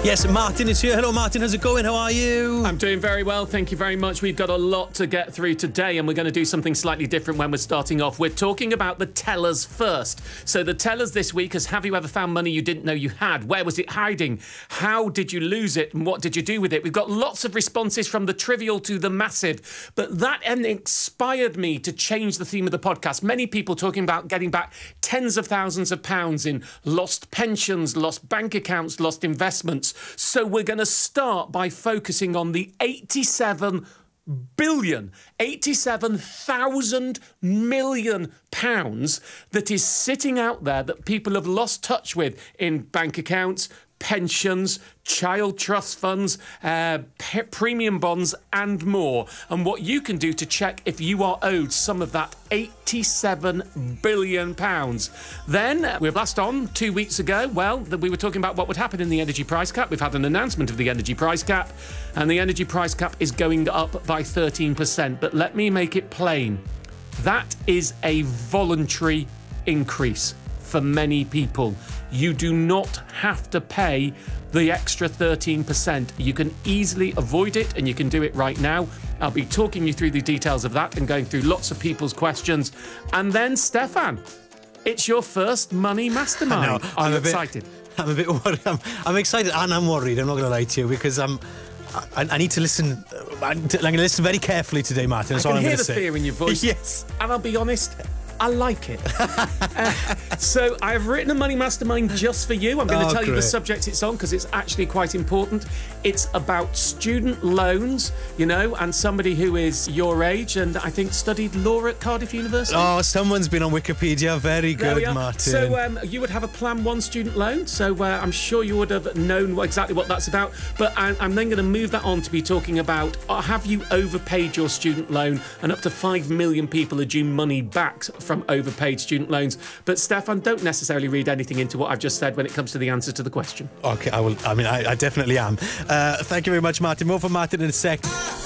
Yes, Martin is here. Hello, Martin. How's it going? How are you? I'm doing very well. Thank you very much. We've got a lot to get through today, and we're going to do something slightly different when we're starting off. We're talking about the tellers first. So the tellers this week is, have you ever found money you didn't know you had? Where was it hiding? How did you lose it? And what did you do with it? We've got lots of responses from the trivial to the massive. But that inspired me to change the theme of the podcast. Many people talking about getting back tens of thousands of pounds in lost pensions, lost bank accounts, lost investments. So we're going to start by focusing on the 87,000 million pounds that is sitting out there that people have lost touch with in bank accounts, pensions, child trust funds, premium bonds and more. And what you can do to check if you are owed some of that £87 billion. Then we're last on 2 weeks ago. Well, we were talking about what would happen in the energy price cap. We've had an announcement of the energy price cap, and the energy price cap is going up by 13%. But let me make it plain. That is a voluntary increase for many people. You do not have to pay the extra 13%. You can easily avoid it, and you can do it right now. I'll be talking you through the details of that and going through lots of people's questions. And then, Stefan, it's your first money mastermind. I'm excited. I'm a bit worried. I'm excited and I'm worried. I'm not going to lie to you, because I need to listen. I'm going to listen very carefully today, Martin. That's I all can I'm hear going to the say. fear in your voice. Yes. And I'll be honest, I like it. So I've written a money mastermind just for you. I'm going to tell you the subject it's on because it's actually quite important. It's about student loans, and somebody who is your age and I think studied law at Cardiff University. Oh, someone's been on Wikipedia. Very good, Martin. So you would have a Plan 1 student loan. So I'm sure you would have known exactly what that's about. But I'm then going to move that on to be talking about, have you overpaid your student loan? And up to 5 million people are due money back from overpaid student loans. But Stefan, don't necessarily read anything into what I've just said when it comes to the answer to the question. Okay, I will. I definitely am. Thank you very much, Martin. More from Martin in a sec.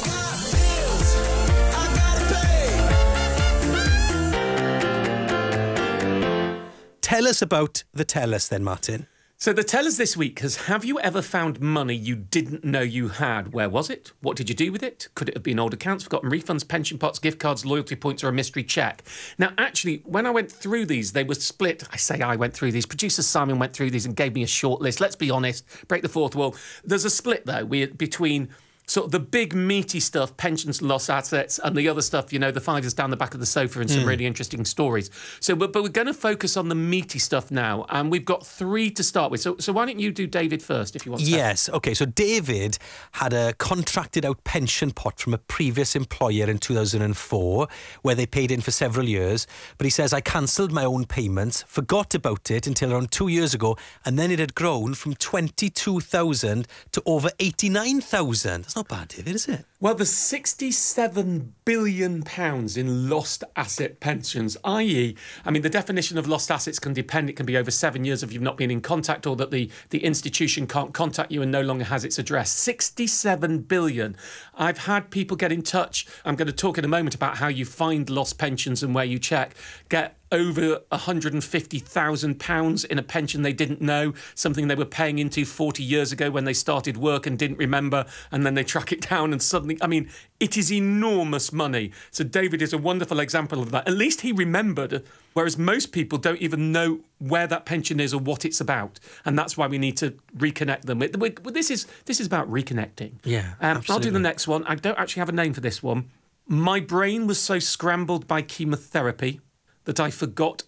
Tell us about the tellers then, Martin. So the tellers this week is, have you ever found money you didn't know you had? Where was it? What did you do with it? Could it have been old accounts, forgotten refunds, pension pots, gift cards, loyalty points, or a mystery cheque? Now, actually, when I went through these, they were split. I went through these. Producer Simon went through these and gave me a short list. Let's be honest, break the fourth wall. There's a split, though, between sort of the big meaty stuff, pensions, lost assets, and the other stuff, the fivers down the back of the sofa and some really interesting stories. So, but we're going to focus on the meaty stuff now, and we've got 3 to start with. So why don't you do David first, if you want to? Yes, okay. So David had a contracted out pension pot from a previous employer in 2004, where they paid in for several years. But he says, I cancelled my own payments, forgot about it until around 2 years ago, and then it had grown from 22,000 to over 89,000. That's not bad, David, is it? Well, there's £67 billion in lost asset pensions, i.e., the definition of lost assets can depend. It can be over 7 years if you've not been in contact, or that the institution can't contact you and no longer has its address. 67 billion. I've had people get in touch. I'm going to talk in a moment about how you find lost pensions and where you check. Get over £150,000 in a pension they didn't know, something they were paying into 40 years ago when they started work and didn't remember, and then they track it down and suddenly, it is enormous money. So David is a wonderful example of that. At least he remembered, whereas most people don't even know where that pension is or what it's about, and that's why we need to reconnect them. This is about reconnecting. Yeah, absolutely. I'll do the next one. I don't actually have a name for this one. My brain was so scrambled by chemotherapy that I forgot